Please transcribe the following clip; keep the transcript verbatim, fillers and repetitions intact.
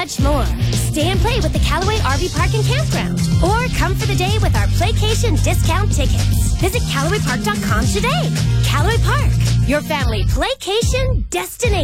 much more. Stay and play with the Callaway R V Park and Campground. Or come for the day with our Playcation discount tickets. Visit Callaway Park dot com today. Callaway Park, your family playcation destination.